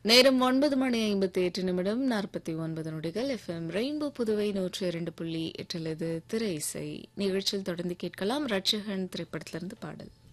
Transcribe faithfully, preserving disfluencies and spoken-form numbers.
நேரம் ஒன்பது மணி ஐம்பத்தி எட்டு நிமிடம் நாற்பத்தி ஒன்பது நொடிகள். எஃப்எம் ரெயின்போ புதுவை நூற்றி இரண்டு புள்ளி எட்டில் இது திரை இசை நிகழ்ச்சியில் தொடர்ந்து கேட்கலாம். ரட்சகன் திரைப்படத்திலிருந்து பாடல்.